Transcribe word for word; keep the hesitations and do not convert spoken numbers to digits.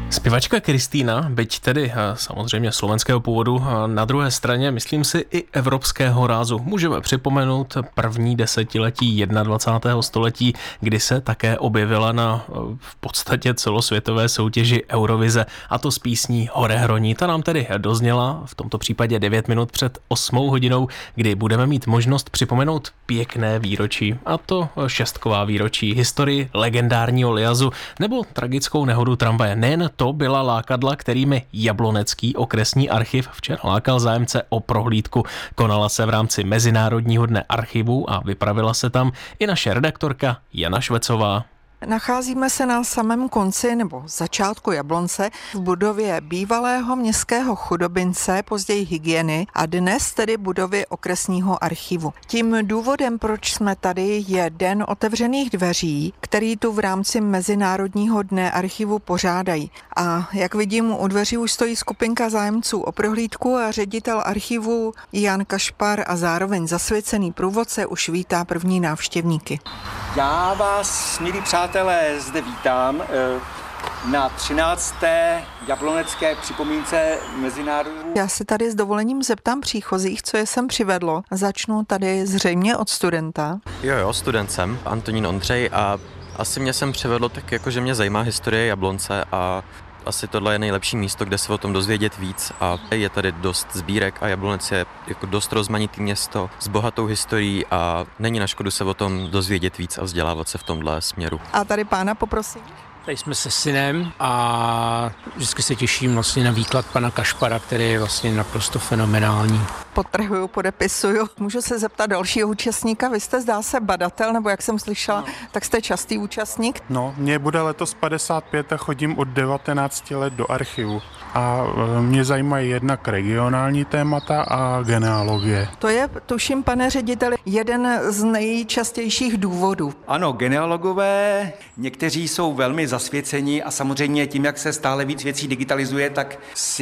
Zpěvačka Kristýna, byť tedy samozřejmě slovenského původu, na druhé straně, myslím si, i evropského rázu. Můžeme připomenout první desetiletí dvacátého prvního století, kdy se také objevila na v podstatě celosvětové soutěži Eurovize, a to s písní Hore hroní. Ta nám tedy dozněla v tomto případě devět minut před osmou hodinou, kdy budeme mít možnost připomenout pěkné výročí, a to šestková výročí, historii legendárního Liazu nebo tragickou nehodu tramvaje. Nejen to byla lákadla, kterými Jablonecký okresní archiv včera lákal zájemce o prohlídku. Konala se v rámci Mezinárodního dne archivů a vypravila se tam i naše redaktorka Jana Švecová. Nacházíme se na samém konci nebo začátku Jablonce v budově bývalého městského chudobince, později hygieny, a dnes tedy budovy okresního archivu. Tím důvodem, proč jsme tady, je Den otevřených dveří, který tu v rámci Mezinárodního dne archivu pořádají. A jak vidím, u dveří už stojí skupinka zájemců o prohlídku a ředitel archivu Jan Kašpar a zároveň zasvěcený průvodce už vítá první návštěvníky. Já vás, milí přátelé, zde vítám na třinácté jablonecké připomínce mezinárodní. Já se tady s dovolením zeptám příchozích, co je sem přivedlo. Začnu tady zřejmě od studenta. Jo, jo, student jsem, Antonín Ondřej, a asi mě sem přivedlo tak, jako že mě zajímá historie Jablonce a asi tohle je nejlepší místo, kde se o tom dozvědět víc, a je tady dost sbírek a Jablonec je jako dost rozmanitý město s bohatou historií a není na škodu se o tom dozvědět víc a vzdělávat se v tomhle směru. A tady pána poprosím. Tady jsme se synem a vždycky se těším vlastně na výklad pana Kašpara, který je vlastně naprosto fenomenální. Podtrhuju, podepisuju. Můžu se zeptat dalšího účastníka? Vy jste, zdá se, badatel, nebo jak jsem slyšela, no. Tak jste častý účastník? No, mně bude letos padesát pět a chodím od devatenácti let do archivu. A mě zajímají jednak regionální témata a genealogie. To je, tuším, pane řediteli, jeden z nejčastějších důvodů. Ano, genealogové, někteří jsou velmi zasvěcení a samozřejmě tím, jak se stále víc věcí digitalizuje, tak